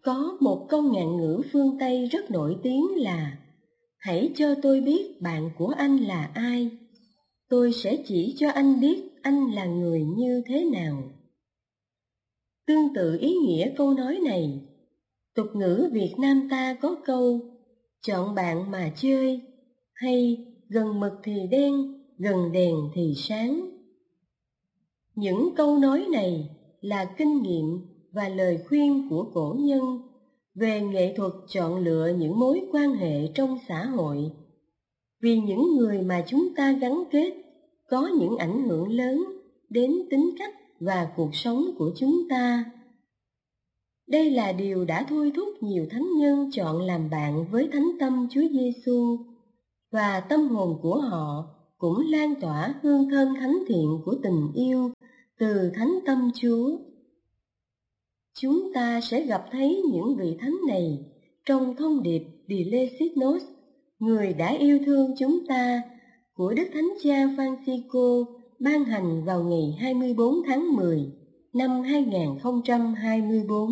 Có một câu ngạn ngữ phương Tây rất nổi tiếng là: hãy cho tôi biết bạn của anh là ai, tôi sẽ chỉ cho anh biết anh là người như thế nào. Tương tự ý nghĩa câu nói này, tục ngữ Việt Nam ta có câu chọn bạn mà chơi, hay gần mực thì đen, gần đèn thì sáng. Những câu nói này là kinh nghiệm và lời khuyên của cổ nhân về nghệ thuật chọn lựa những mối quan hệ trong xã hội, vì những người mà chúng ta gắn kết có những ảnh hưởng lớn đến tính cách và cuộc sống của chúng ta. Đây là điều đã thôi thúc nhiều thánh nhân chọn làm bạn với thánh tâm Chúa Giêsu, và tâm hồn của họ cũng lan tỏa hương thơm thánh thiện của tình yêu từ thánh tâm Chúa. Chúng ta sẽ gặp thấy những vị thánh này trong thông điệp Dilecit-Nos, người đã yêu thương chúng ta, của Đức Thánh Cha Francisco ban hành vào ngày 24 tháng 10 năm 2024.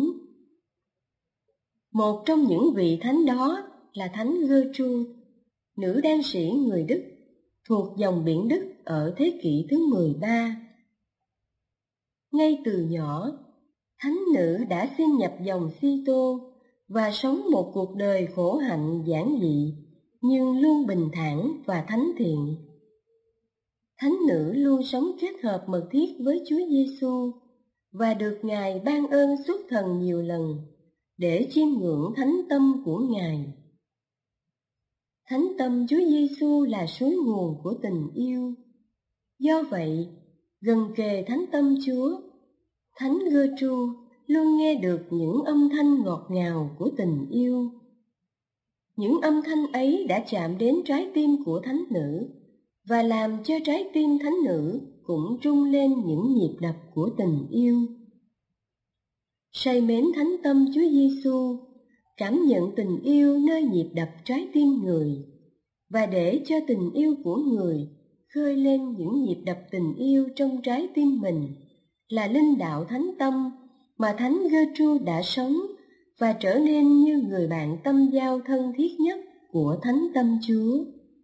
Một trong những vị thánh đó là Thánh Gertrude, nữ đan sĩ người Đức, thuộc dòng biển Đức ở thế kỷ thứ 13. Ngay từ nhỏ, thánh nữ đã xin nhập dòng Si-tô và sống một cuộc đời khổ hạnh giản dị, nhưng luôn bình thản và thánh thiện. Thánh nữ luôn sống kết hợp mật thiết với Chúa Giêsu và được Ngài ban ơn xuất thần nhiều lần để chiêm ngưỡng thánh tâm của Ngài. Thánh tâm Chúa Giêsu là suối nguồn của tình yêu. Do vậy, gần kề thánh tâm Chúa, Thánh Gertrude luôn nghe được những âm thanh ngọt ngào của tình yêu. Những âm thanh ấy đã chạm đến trái tim của thánh nữ và làm cho trái tim thánh nữ cũng rung lên những nhịp đập của tình yêu. Say mến thánh tâm Chúa Giêsu, cảm nhận tình yêu nơi nhịp đập trái tim người, và để cho tình yêu của người khơi lên những nhịp đập tình yêu trong trái tim mình là linh đạo thánh tâm mà Thánh Gertrude đã sống và trở nên như người bạn tâm giao thân thiết nhất của thánh tâm Chúa.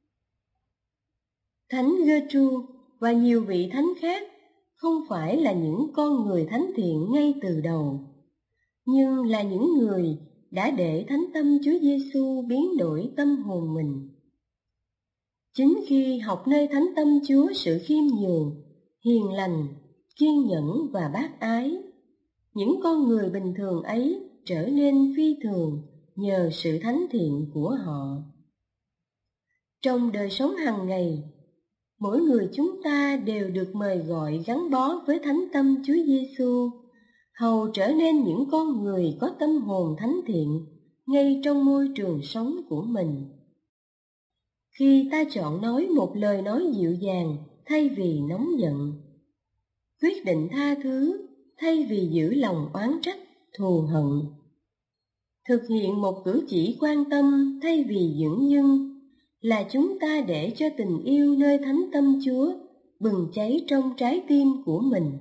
Thánh Gertrude và nhiều vị thánh khác không phải là những con người thánh thiện ngay từ đầu, nhưng là những người đã để thánh tâm Chúa Giêsu biến đổi tâm hồn mình. Chính khi học nơi thánh tâm Chúa sự khiêm nhường, hiền lành, kiên nhẫn và bác ái, những con người bình thường ấy trở nên phi thường nhờ sự thánh thiện của họ. Trong đời sống hàng ngày, mỗi người chúng ta đều được mời gọi gắn bó với thánh tâm Chúa Giêsu, hầu trở nên những con người có tâm hồn thánh thiện ngay trong môi trường sống của mình. Khi ta chọn nói một lời nói dịu dàng thay vì nóng giận, quyết định tha thứ thay vì giữ lòng oán trách, thù hận, thực hiện một cử chỉ quan tâm thay vì dửng dưng, là chúng ta để cho tình yêu nơi thánh tâm Chúa bừng cháy trong trái tim của mình.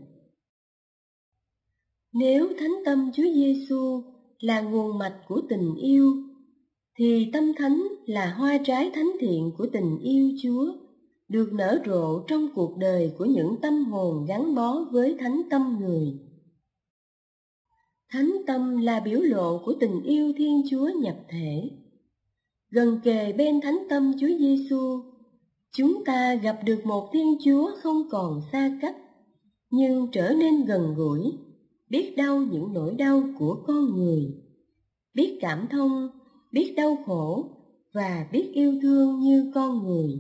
Nếu thánh tâm Chúa Giêsu là nguồn mạch của tình yêu, thì tâm thánh là hoa trái thánh thiện của tình yêu Chúa, được nở rộ trong cuộc đời của những tâm hồn gắn bó với thánh tâm người. Thánh tâm là biểu lộ của tình yêu Thiên Chúa nhập thể. Gần kề bên thánh tâm Chúa Giêsu, chúng ta gặp được một Thiên Chúa không còn xa cách, nhưng trở nên gần gũi, biết đau những nỗi đau của con người, biết cảm thông, biết đau khổ và biết yêu thương như con người.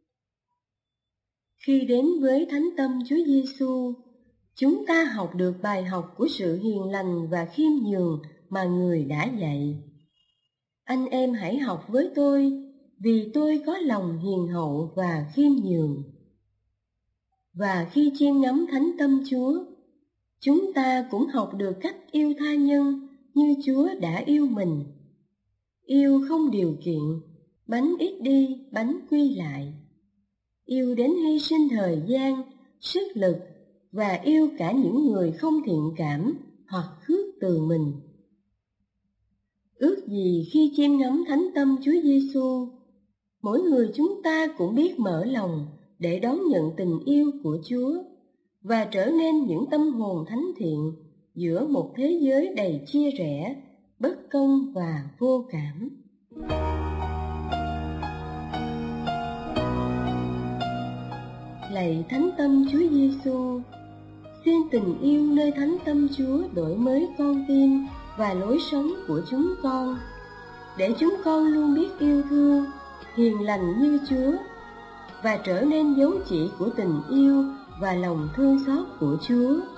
Khi đến với thánh tâm Chúa Giêsu, chúng ta học được bài học của sự hiền lành và khiêm nhường mà Người đã dạy. Anh em hãy học với tôi, vì tôi có lòng hiền hậu và khiêm nhường. Và khi chiêm ngắm thánh tâm Chúa, chúng ta cũng học được cách yêu tha nhân như Chúa đã yêu mình. Yêu không điều kiện, bánh ít đi, bánh quy lại. Yêu đến hy sinh thời gian, sức lực và yêu cả những người không thiện cảm hoặc khước từ mình. Ước gì khi chiêm ngắm thánh tâm Chúa Giêsu, mỗi người chúng ta cũng biết mở lòng để đón nhận tình yêu của Chúa và trở nên những tâm hồn thánh thiện giữa một thế giới đầy chia rẽ, bất công và vô cảm. Lạy thánh tâm Chúa Giêsu, xin tình yêu nơi thánh tâm Chúa đổi mới con tim và lối sống của chúng con, để chúng con luôn biết yêu thương, hiền lành như Chúa và trở nên dấu chỉ của tình yêu và lòng thương xót của Chúa.